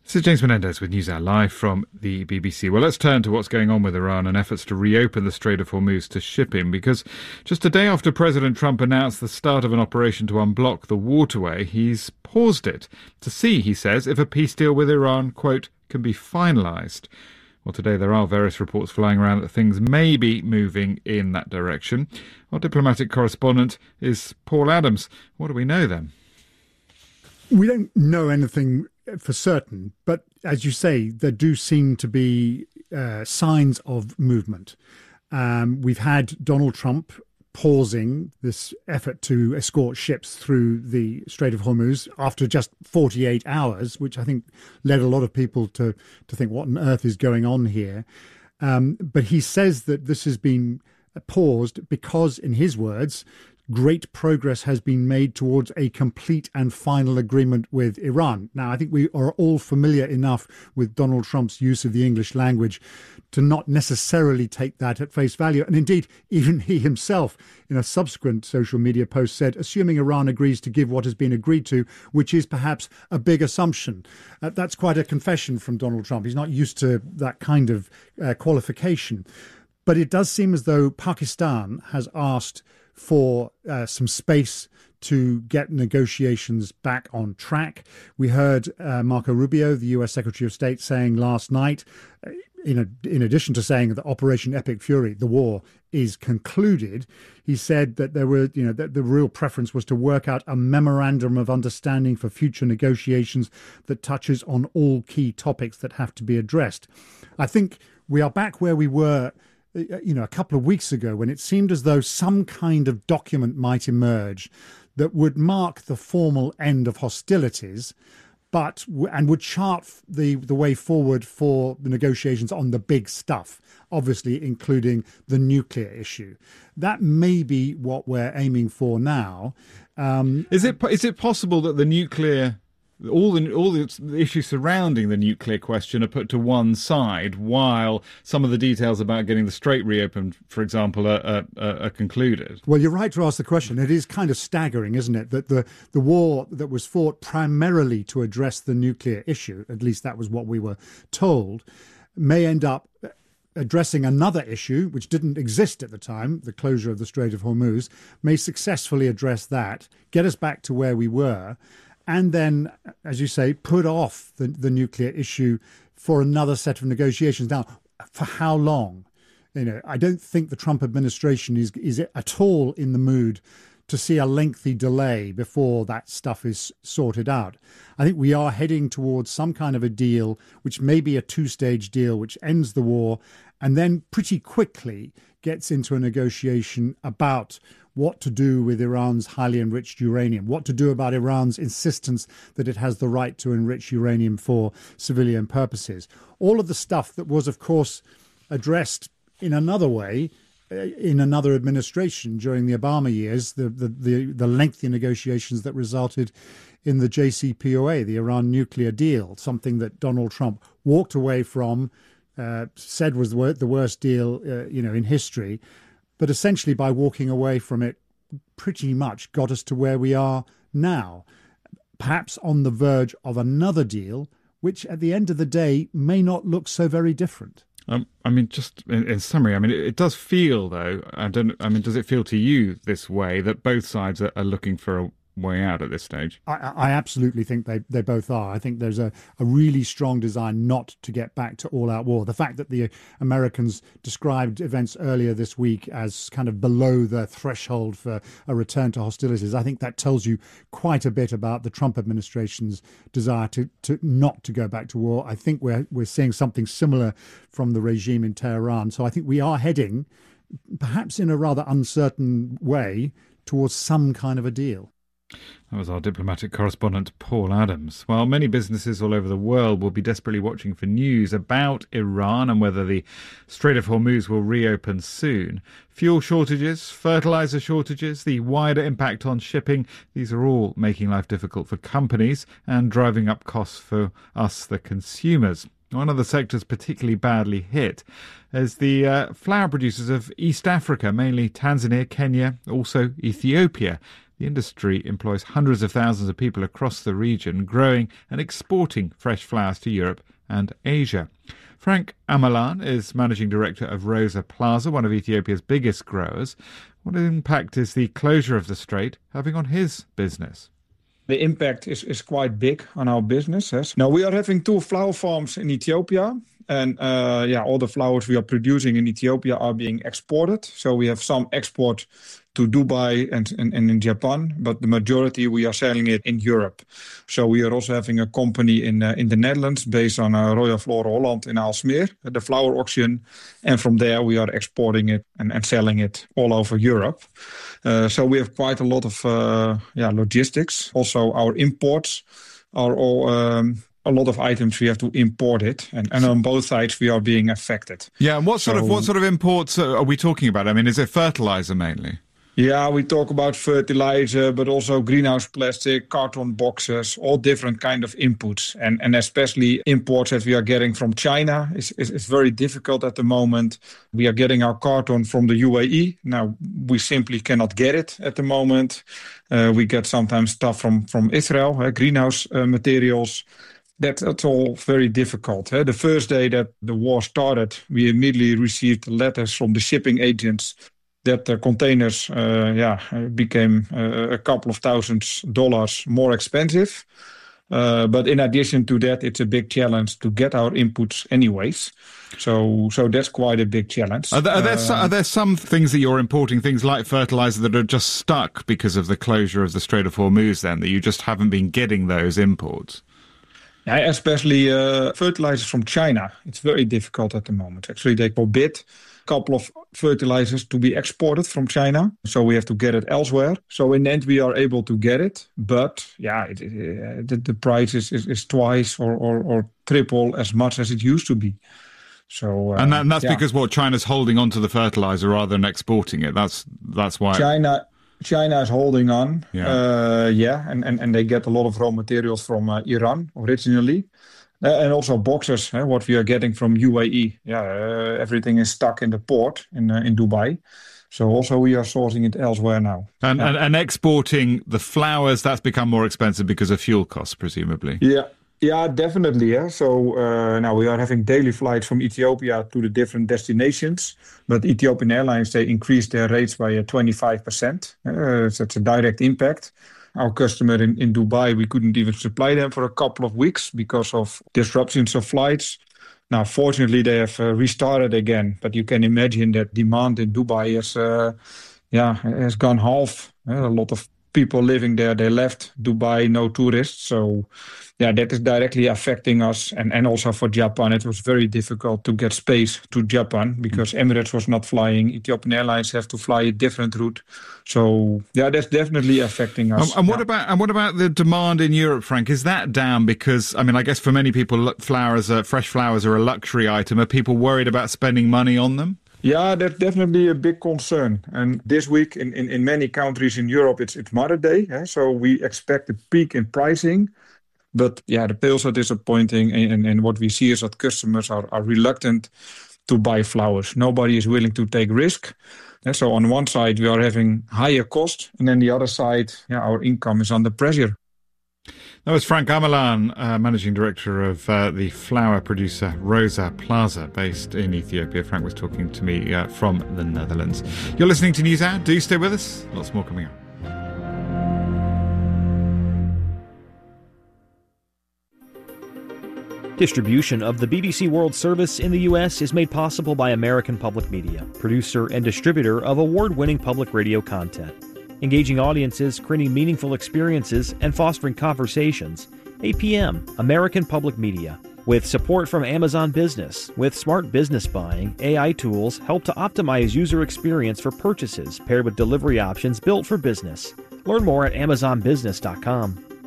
This is James Menendez with NewsHour Live from the BBC. Well, let's turn to what's going on with Iran and efforts to reopen the Strait of Hormuz to shipping, because just a day after President Trump announced the start of an operation to unblock the waterway, he's paused it to see, he says, if a peace deal with Iran, quote, can be finalised. Well, today there are various reports flying around that things may be moving in that direction. Our diplomatic correspondent is Paul Adams. What do we know then? We don't know anything for certain, but as you say, there do seem to be signs of movement. We've had Donald Trump pausing this effort to escort ships through the Strait of Hormuz after just 48 hours, which I think led a lot of people to think, what on earth is going on here? But he says that this has been paused because, in his words, great progress has been made towards a complete and final agreement with Iran. Now, I think we are all familiar enough with Donald Trump's use of the English language to not necessarily take that at face value. And indeed, even he himself, in a subsequent social media post, said, assuming Iran agrees to give what has been agreed to, which is perhaps a big assumption. That's quite a confession from Donald Trump. He's not used to that kind of qualification. But it does seem as though Pakistan has asked for some space to get negotiations back on track. We heard Marco Rubio, the US Secretary of State, saying last night, in addition to saying that Operation Epic Fury, the war, is concluded, he said that that the real preference was to work out a memorandum of understanding for future negotiations that touches on all key topics that have to be addressed. I think we are back where we were a couple of weeks ago, when it seemed as though some kind of document might emerge that would mark the formal end of hostilities, and would chart the way forward for the negotiations on the big stuff, obviously including the nuclear issue. That may be what we're aiming for now. Is it possible that the nuclear, all the issues surrounding the nuclear question are put to one side while some of the details about getting the strait reopened, for example, are concluded? Well, you're right to ask the question. It is kind of staggering, isn't it, that the war that was fought primarily to address the nuclear issue, at least that was what we were told, may end up addressing another issue which didn't exist at the time, the closure of the Strait of Hormuz, may successfully address that, get us back to where we were, and then, as you say, put off the nuclear issue for another set of negotiations. Now, for how long? I don't think the Trump administration is at all in the mood to see a lengthy delay before that stuff is sorted out. I think we are heading towards some kind of a deal, which may be a two-stage deal, which ends the war and then pretty quickly gets into a negotiation about what to do with Iran's highly enriched uranium, what to do about Iran's insistence that it has the right to enrich uranium for civilian purposes. All of the stuff that was, of course, addressed in another way in another administration during the Obama years, the lengthy negotiations that resulted in the JCPOA, the Iran nuclear deal, something that Donald Trump walked away from, said was the worst deal in history. But essentially, by walking away from it, pretty much got us to where we are now, perhaps on the verge of another deal, which at the end of the day may not look so very different. Just in summary, it does feel, though, does it feel to you this way, that both sides are looking for a way out at this stage? I absolutely think they both are. I think there's a really strong desire not to get back to all-out war. The fact that the Americans described events earlier this week as kind of below the threshold for a return to hostilities, I think that tells you quite a bit about the Trump administration's desire to not to go back to war. I think we're seeing something similar from the regime in Tehran. So I think we are heading, perhaps in a rather uncertain way, towards some kind of a deal. That was our diplomatic correspondent, Paul Adams. While many businesses all over the world will be desperately watching for news about Iran and whether the Strait of Hormuz will reopen soon, fuel shortages, fertilizer shortages, the wider impact on shipping, these are all making life difficult for companies and driving up costs for us, the consumers. One of the sectors particularly badly hit is the flour producers of East Africa, mainly Tanzania, Kenya, also Ethiopia. The industry employs hundreds of thousands of people across the region, growing and exporting fresh flowers to Europe and Asia. Frank Amalan is Managing Director of Rosa Plaza, one of Ethiopia's biggest growers. What impact is the closure of the strait having on his business? The impact is quite big on our business. Yes. Now, we are having 2 flower farms in Ethiopia. And all the flowers we are producing in Ethiopia are being exported. So we have some export to Dubai and in Japan, but the majority we are selling it in Europe. So we are also having a company in the Netherlands based on Royal Flora Holland in Aalsmeer, the flower auction. And from there we are exporting it and selling it all over Europe. So we have quite a lot of logistics. Also our imports are all... a lot of items we have to import it, and on both sides we are being affected. Yeah, and what sort of imports are we talking about? I mean, is it fertilizer mainly? Yeah, we talk about fertilizer, but also greenhouse plastic, carton boxes, all different kind of inputs, and especially imports that we are getting from China is very difficult at the moment. We are getting our carton from the UAE. Now, we simply cannot get it at the moment. We get sometimes stuff from Israel, greenhouse materials. That's all very difficult. The first day that the war started, we immediately received letters from the shipping agents that the containers became a couple of $1,000s more expensive. But in addition to that, it's a big challenge to get our inputs anyways. So that's quite a big challenge. Are there some things that you're importing, things like fertilizer, that are just stuck because of the closure of the Strait of Hormuz then, that you just haven't been getting those imports? Yeah, especially fertilizers from China. It's very difficult at the moment. Actually, they forbid a couple of fertilizers to be exported from China. So we have to get it elsewhere. So in the end, we are able to get it. But the price is twice or triple as much as it used to be. So and that's because China's holding on to the fertilizer rather than exporting it. That's why China is holding on, yeah. And they get a lot of raw materials from Iran originally. And also boxes, what we are getting from UAE. Everything is stuck in the port in Dubai. So also we are sourcing it elsewhere now. And exporting the flowers, that's become more expensive because of fuel costs, presumably. Yeah, definitely. Yeah. So now we are having daily flights from Ethiopia to the different destinations. But Ethiopian Airlines, they increased their rates by 25%. So that's a direct impact. Our customer in Dubai, we couldn't even supply them for a couple of weeks because of disruptions of flights. Now, fortunately, they have restarted again. But you can imagine that demand in Dubai has gone half. A lot of people living there, they left Dubai, no tourists. So that is directly affecting us. And also for Japan, it was very difficult to get space to Japan because Emirates was not flying. Ethiopian Airlines have to fly a different route. So that's definitely affecting us. And what about the demand in Europe, Frank? Is that down? Because, I mean, I guess for many people, fresh flowers are a luxury item. Are people worried about spending money on them? Yeah, that's definitely a big concern. And this week in many countries in Europe, it's Mother's Day. So we expect a peak in pricing. But the bills are disappointing. And what we see is that customers are reluctant to buy flowers. Nobody is willing to take risk. And so on one side, we are having higher cost. And then the other side, our income is under pressure. That was Frank Amalan, Managing Director of the flower producer Rosa Plaza, based in Ethiopia. Frank was talking to me from the Netherlands. You're listening to NewsHour. Do stay with us. Lots more coming up. Distribution of the BBC World Service in the U.S. is made possible by American Public Media, producer and distributor of award-winning public radio content. Engaging audiences, creating meaningful experiences, and fostering conversations. APM, American Public Media. With support from Amazon Business, with smart business buying, AI tools help to optimize user experience for purchases paired with delivery options built for business. Learn more at amazonbusiness.com.